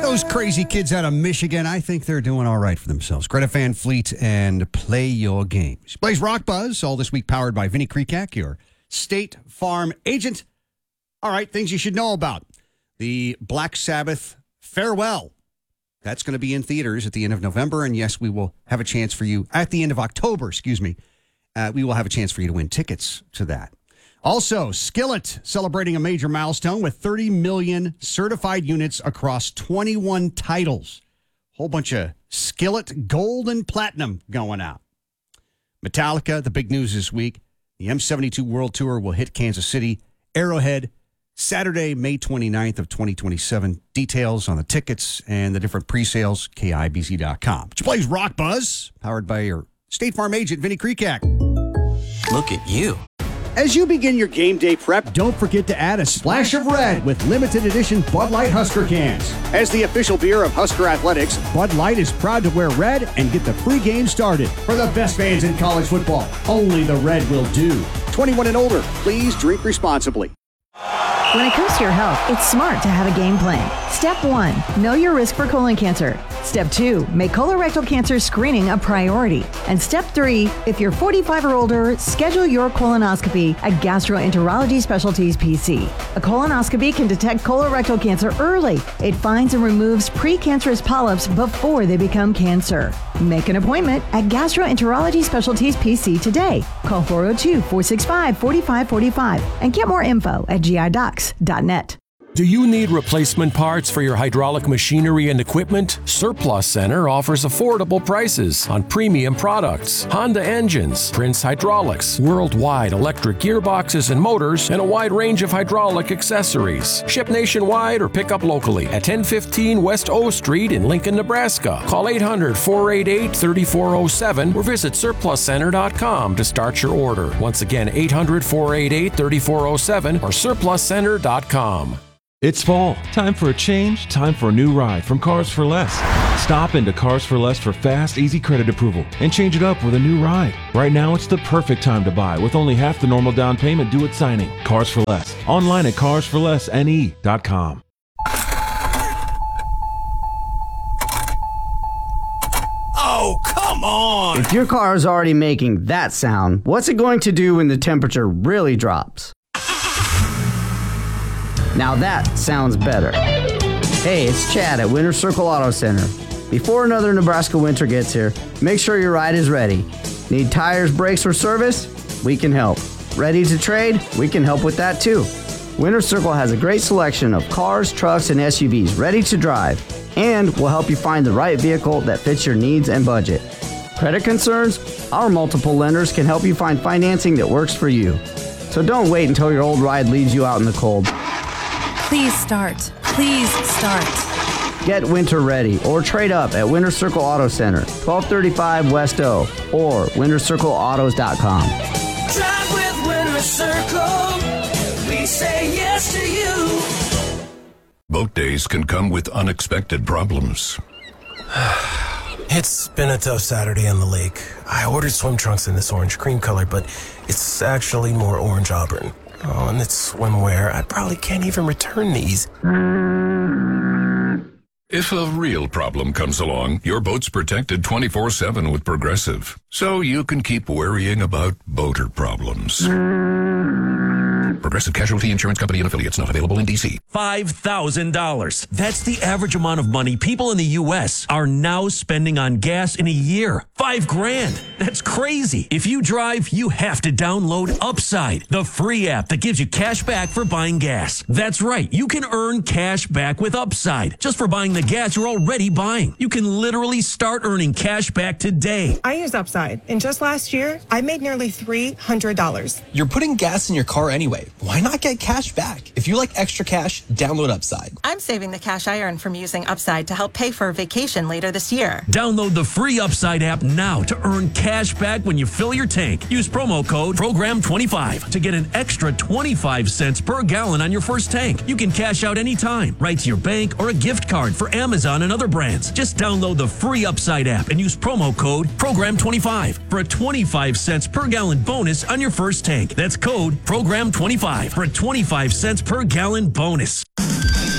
those crazy kids out of Michigan. I think they're doing all right for themselves. Greta Van Fleet and Play Your Games. Blaze Rock Buzz, all this week powered by Vinny Krikak, your State Farm agent. All right, things you should know about. The Black Sabbath Farewell. That's going to be in theaters at the end of November. And yes, we will have a chance for you at the end of October, we will have a chance for you to win tickets to that. Also, Skillet celebrating a major milestone with 30 million certified units across 21 titles. Whole bunch of Skillet gold and platinum going out. Metallica, the big news this week. The M72 World Tour will hit Kansas City, Arrowhead, Saturday, May 29th of 2027. Details on the tickets and the different pre-sales, KIBZ.com. Which plays Rock Buzz, powered by your State Farm agent, Vinny Krikak. Look at you. As you begin your game day prep, don't forget to add a splash of red with limited edition Bud Light Husker cans. As the official beer of Husker Athletics, Bud Light is proud to wear red and get the free game started. For the best fans in college football, only the red will do. 21 and older, please drink responsibly. When it comes to your health, it's smart to have a game plan. Step 1, know your risk for colon cancer. Step 2, make colorectal cancer screening a priority. And Step 3, if you're 45 or older, schedule your colonoscopy at Gastroenterology Specialties PC. A colonoscopy can detect colorectal cancer early. It finds and removes precancerous polyps before they become cancer. Make an appointment at Gastroenterology Specialties PC today. Call 402-465-4545 and get more info at GIDocs.net. Do you need replacement parts for your hydraulic machinery and equipment? Surplus Center offers affordable prices on premium products, Honda engines, Prince Hydraulics, worldwide electric gearboxes and motors, and a wide range of hydraulic accessories. Ship nationwide or pick up locally at 1015 West O Street in Lincoln, Nebraska. Call 800-488-3407 or visit surpluscenter.com to start your order. Once again, 800-488-3407 or surpluscenter.com. It's fall. Time for a change. Time for a new ride from Cars for Less. Stop into Cars for Less for fast, easy credit approval and change it up with a new ride. Right now, it's the perfect time to buy with only half the normal down payment due at signing. Cars for Less. Online at carsforlessne.com. Oh, come on! If your car is already making that sound, what's it going to do when the temperature really drops? Now that sounds better. Hey, it's Chad at Winter Circle Auto Center. Before another Nebraska winter gets here, make sure your ride is ready. Need tires, brakes, or service? We can help. Ready to trade? We can help with that too. Winter Circle has a great selection of cars, trucks, and SUVs ready to drive, and will help you find the right vehicle that fits your needs and budget. Credit concerns? Our multiple lenders can help you find financing that works for you. So don't wait until your old ride leaves you out in the cold. Please start. Please start. Get winter ready or trade up at Winter Circle Auto Center, 1235 West O, or wintercircleautos.com. Drive with Winter Circle. We say yes to you. Boat days can come with unexpected problems. It's been a tough Saturday on the lake. I ordered swim trunks in this orange cream color, but it's actually more orange auburn. Oh, and it's swimwear. I probably can't even return these. If a real problem comes along, your boat's protected 24/7 with Progressive, so you can keep worrying about boater problems. Progressive Casualty Insurance Company and Affiliates, not available in D.C. $5,000. That's the average amount of money people in the U.S. are now spending on gas in a year. $5,000. That's crazy. If you drive, you have to download Upside, the free app that gives you cash back for buying gas. That's right. You can earn cash back with Upside just for buying the gas you're already buying. You can literally start earning cash back today. I use Upside, and just last year, I made nearly $300. You're putting gas in your car anyway. Why not get cash back? If you like extra cash, download Upside. I'm saving the cash I earn from using Upside to help pay for a vacation later this year. Download the free Upside app now to earn cash back when you fill your tank. Use promo code PROGRAM25 to get an extra 25 cents per gallon on your first tank. You can cash out anytime, right to your bank or a gift card for Amazon and other brands. Just download the free Upside app and use promo code PROGRAM25 for a 25 cents per gallon bonus on your first tank. That's code PROGRAM25 for a 25 cents per gallon bonus.